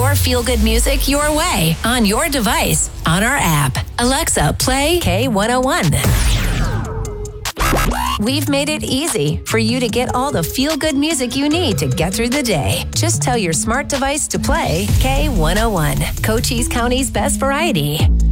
more feel-good music your way on your device, on our app. Alexa, play K101. We've made it easy for you to get all the feel-good music you need to get through the day. Just tell your smart device to play K101, Cochise County's best variety.